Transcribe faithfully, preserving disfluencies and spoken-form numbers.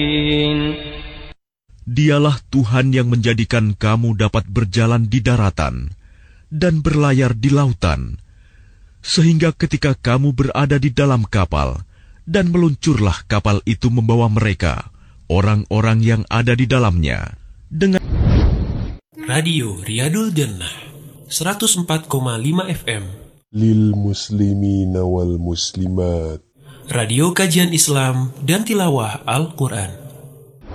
Dialah Tuhan yang menjadikan kamu dapat berjalan di daratan dan berlayar di lautan, sehingga ketika kamu berada di dalam kapal, dan meluncurlah kapal itu membawa mereka, orang-orang yang ada di dalamnya, dengan Radio Riyadul Jannah seratus empat koma lima F M Lil muslimina wal muslimat, Radio Kajian Islam dan Tilawah Al-Quran.